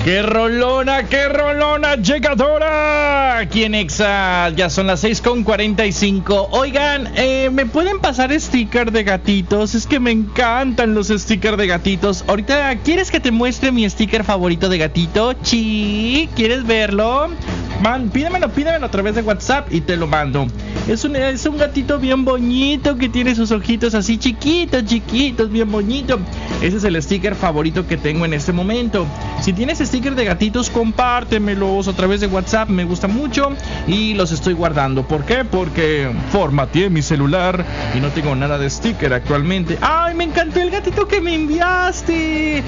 ¡Qué rolona, llegadora! Aquí en Exa, ya son las 6:45. Oigan, ¿me pueden pasar sticker de gatitos? Es que me encantan los stickers de gatitos. Ahorita, ¿quieres que te muestre mi sticker favorito de gatito? ¿Sí? ¿Quieres verlo? Pídemelo a través de WhatsApp y te lo mando. Es un gatito bien bonito que tiene sus ojitos así chiquitos, bien bonito. Ese es el sticker favorito que tengo en este momento. Si tienes stickers de gatitos, compártemelos a través de WhatsApp, me gusta mucho y los estoy guardando. ¿Por qué? Porque formateé mi celular y no tengo nada de sticker actualmente. ¡Ay, me encantó el gatito que me enviaste!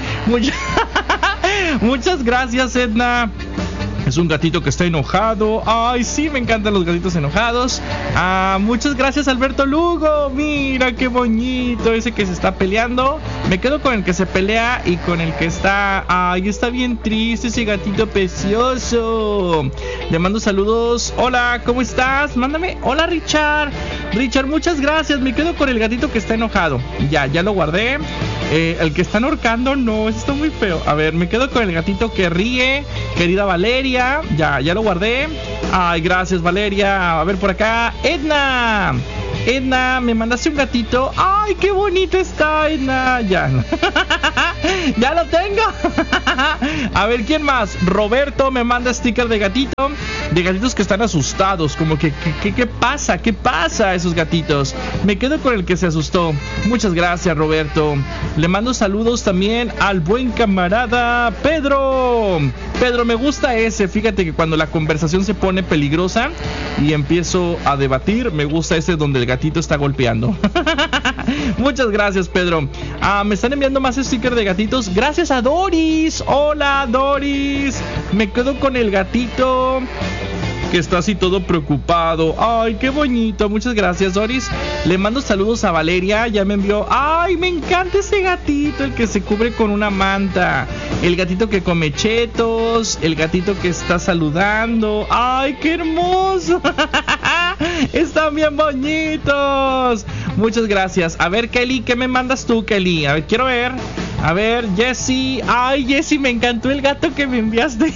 Muchas gracias, Edna. Es un gatito que está enojado. Ay, sí, me encantan los gatitos enojados. Muchas gracias, Alberto Lugo. Mira qué bonito ese que se está peleando. Me quedo con el que se pelea y con el que está... Ay, está bien triste ese gatito precioso. Le mando saludos. Hola, ¿cómo estás? Mándame. Hola, Richard. Richard, muchas gracias. Me quedo con el gatito que está enojado. Ya lo guardé. El que están ahorcando, no, eso está muy feo. A ver, me quedo con el gatito que ríe. Querida Valeria, ya lo guardé. Ay, gracias, Valeria. A ver, por acá, Edna, me mandaste un gatito. Ay, qué bonito está, Edna. Ya ya lo tengo. A ver, ¿quién más? Roberto me manda sticker de gatito. De gatitos que están asustados. Como que, ¿qué pasa? ¿Qué pasa a esos gatitos? Me quedo con el que se asustó. Muchas gracias, Roberto. Le mando saludos también al buen camarada Pedro. Pedro, me gusta ese. Fíjate que cuando la conversación se pone peligrosa y empiezo a debatir, me gusta ese donde el gatito está golpeando. Muchas gracias, Pedro. Me están enviando más stickers de gatitos. Gracias a Doris. Hola, Doris. Me quedo con el gatito que está así todo preocupado. Ay, qué bonito. Muchas gracias, Doris. Le mando saludos a Valeria. Ya me envió. Ay, me encanta ese gatito, el que se cubre con una manta. El gatito que come chetos. El gatito que está saludando. Ay, qué hermoso. Están bien bonitos. Muchas gracias. A ver, Kelly, ¿qué me mandas tú, Kelly? A ver, quiero ver. A ver, Jessie. Ay, Jessie, me encantó el gato que me enviaste.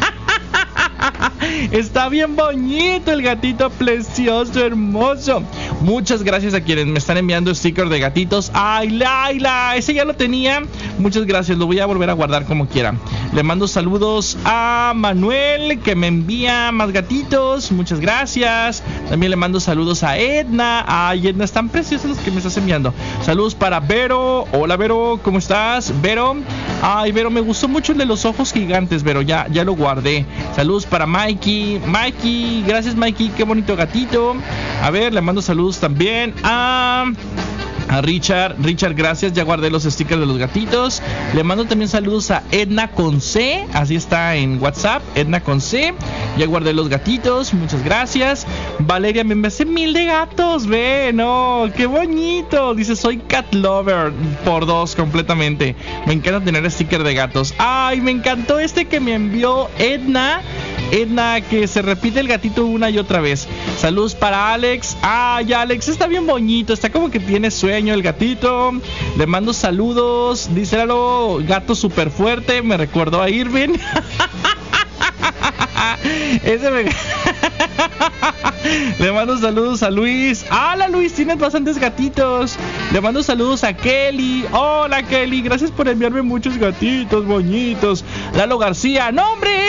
Está bien bonito el gatito, precioso, hermoso. Muchas gracias a quienes me están enviando stickers de gatitos. Ay, Laila, ese ya lo tenía. Muchas gracias, lo voy a volver a guardar como quiera. Le mando saludos a Manuel, que me envía más gatitos. Muchas gracias. También le mando saludos a Edna. Ay, Edna, están preciosos los que me estás enviando. Saludos para Vero. Hola, Vero, ¿cómo estás? Vero. Ay, Vero, me gustó mucho el de los ojos gigantes, Vero, ya lo guardé. Saludos para Mikey, gracias, Mikey, qué bonito gatito. A ver, le mando saludos también a Richard, gracias, ya guardé los stickers de los gatitos. Le mando también saludos a Edna con C, así está en WhatsApp, Edna con C. Ya guardé los gatitos, muchas gracias. Valeria, me enviaste 1000 de gatos, ve, no, qué bonito. Dice, soy cat lover, por 2 completamente. Me encanta tener sticker de gatos. Ay, me encantó este que me envió Edna, que se repite el gatito una y otra vez. Saludos para Alex. Ay, Alex, está bien bonito, está como que tiene sueño el gatito. Le mando saludos. Dice, algo, gato súper fuerte, me recordó a Irving. Le mando saludos a Luis. ¡Hola, Luis! Tienes bastantes gatitos. Le mando saludos a Kelly. Hola, Kelly, gracias por enviarme muchos gatitos bonitos. Lalo García, ¡no, hombre!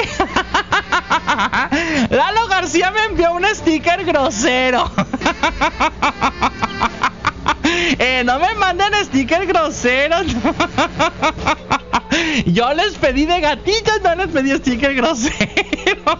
Lalo García me envió un sticker grosero. No me manden stickers groseros. Yo les pedí de gatitos, no les pedí sticker grosero.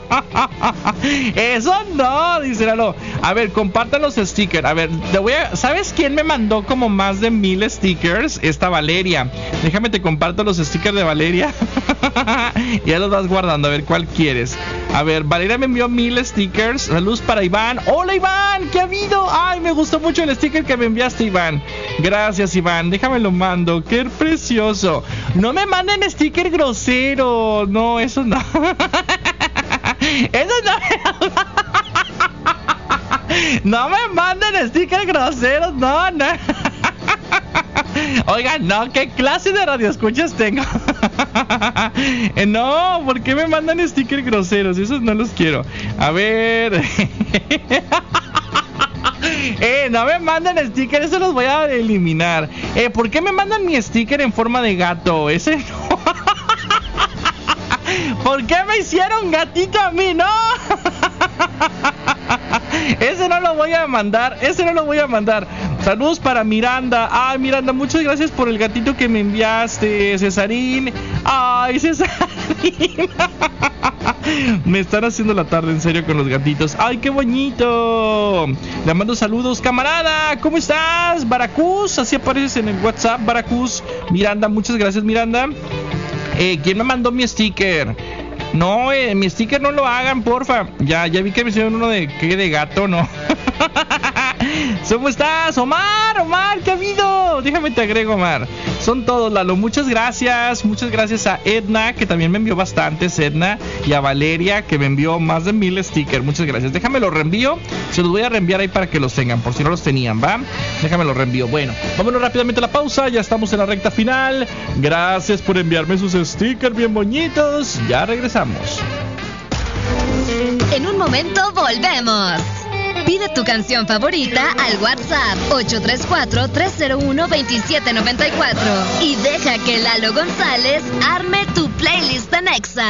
Eso no, dice Lalo. A ver, compartan los stickers. A ver, ¿sabes quién me mandó como más de 1000 stickers? Esta Valeria. Déjame te comparto los stickers de Valeria. Ya los vas guardando, a ver cuál quieres. A ver, Valeria me envió 1000 stickers. Saludos para Iván. Hola, Iván, ¿qué ha habido? Ay, me gustó mucho el sticker que me enviaste, Iván. Gracias, Iván, déjame lo mando. Qué precioso. No me manden sticker grosero. No, eso no. Eso no. No me manden sticker groseros. No. Oigan, no, ¿qué clase de radioescuchas tengo? No, ¿por qué me mandan stickers groseros? Esos no los quiero. A ver. No me mandan stickers, eso los voy a eliminar. ¿Por qué me mandan mi sticker en forma de gato? Ese no. ¿Por qué me hicieron gatito a mí? No. Ese no lo voy a mandar. Saludos para Miranda. Ay, Miranda, muchas gracias por el gatito que me enviaste, Cesarín. Ay, Cesarín. Me están haciendo la tarde en serio con los gatitos. Ay, qué bonito. Le mando saludos, camarada. ¿Cómo estás? Baracus, así apareces en el WhatsApp, Baracus. Miranda, muchas gracias, Miranda. ¿Quién me mandó mi sticker? No, mi sticker no lo hagan, porfa. Ya vi que me hicieron uno de gato, ¿no? ¿Cómo estás, Omar? ¿Qué ha habido? Déjame te agrego, Omar. Son todos, Lalo. Muchas gracias a Edna, que también me envió bastantes, Edna. Y a Valeria, que me envió más de 1000 stickers. Muchas gracias. Déjame los reenvío. Se los voy a reenviar ahí para que los tengan, por si no los tenían, ¿va? Déjame los reenvío. Bueno, vámonos rápidamente a la pausa. Ya estamos en la recta final. Gracias por enviarme sus stickers bien bonitos. Ya regresamos. En un momento volvemos. Pide tu canción favorita al WhatsApp 834-301-2794 y deja que Lalo González arme tu playlist en Exa.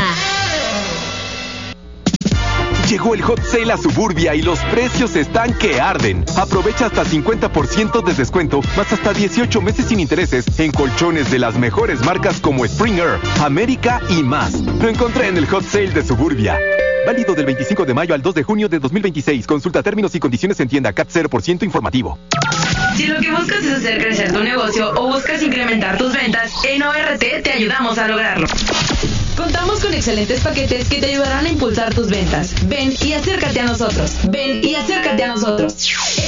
Llegó el Hot Sale a Suburbia y los precios están que arden. Aprovecha hasta 50% de descuento, más hasta 18 meses sin intereses en colchones de las mejores marcas como Springer, América y más. Lo encontré en el Hot Sale de Suburbia. Válido del 25 de mayo al 2 de junio de 2026. Consulta términos y condiciones en tienda. CAT 0% informativo. Si lo que buscas es hacer crecer tu negocio o buscas incrementar tus ventas, en ORT te ayudamos a lograrlo. Contamos con excelentes paquetes que te ayudarán a impulsar tus ventas. Ven y acércate a nosotros.